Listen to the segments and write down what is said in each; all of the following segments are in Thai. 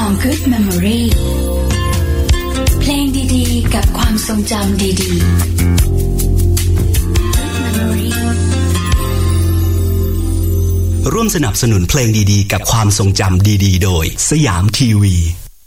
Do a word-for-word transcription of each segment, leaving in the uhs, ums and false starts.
ของ Good Memory เพลงดีๆกับความทรงจำดีๆ Good Memory ร่วมสนับสนุนเพลงดีๆกับความทรงจำดีๆโดยสยามทีวี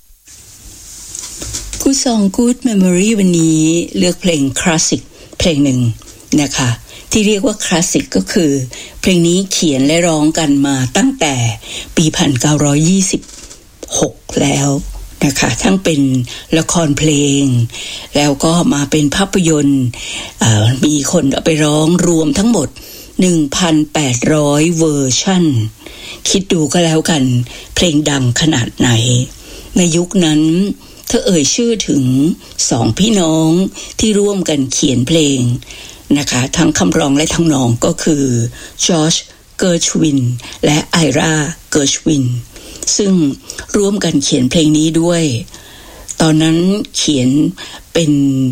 ผู้ซอง Good Memory วันนี้เลือกเพลงคลาสสิกเพลงหนึ่งนะคะที่เรียกว่าคลาสสิกก็คือเพลงนี้เขียนและร้องกันมาตั้งแต่ปีหนึ่งพันเก้าร้อยยี่สิบหกแล้วนะคะทั้งเป็นละครเพลงแล้วก็มาเป็นภาพยนตร์มีคนเอาไปร้องรวมทั้งหมด หนึ่งพันแปดร้อย เวอร์ชันคิดดูก็แล้วกันเพลงดังขนาดไหนในยุคนั้นเธอเอ่ยชื่อถึงสองพี่น้องที่ร่วมกันเขียนเพลงนะคะทั้งคำร้องและทั้งร้องก็คือจอร์จเกิร์ชวินและไอราเกิร์ชวินซึ่งร่วมกันเขียนเพลงนี้ด้วยตอนนั้นเขียนเป็น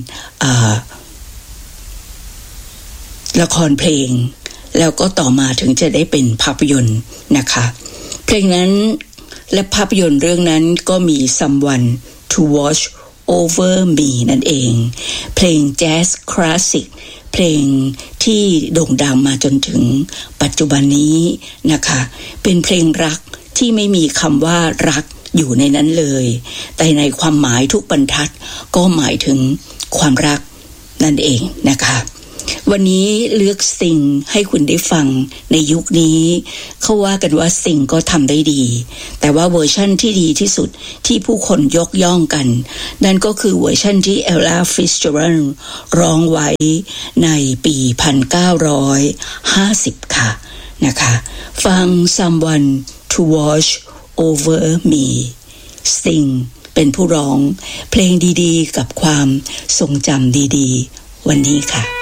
ละครเพลงแล้วก็ต่อมาถึงจะได้เป็นภาพยนตร์นะคะเพลงนั้นและภาพยนตร์เรื่องนั้นก็มี Someone to Watch Over Me นั่นเองเพลงแจ๊สคลาสสิกเพลงที่โด่งดังมาจนถึงปัจจุบันนี้นะคะเป็นเพลงรักที่ไม่มีคำว่ารักอยู่ในนั้นเลยแต่ในความหมายทุกบรรทัดก็หมายถึงความรักนั่นเองนะคะวันนี้เลือกซิงให้คุณได้ฟังในยุคนี้เขาว่ากันว่าซิงก็ทำได้ดีแต่ว่าเวอร์ชั่นที่ดีที่สุดที่ผู้คนยกย่องกันนั่นก็คือเวอร์ชั่นที่เอลล่าฟิชเจอรัลร้องไว้ในปี หนึ่งพันเก้าร้อยห้าสิบ ค่ะนะคะฟัง Someone to Watch Over Me ซิงเป็นผู้ร้องเพลงดีๆกับความทรงจำดีๆวันนี้ค่ะ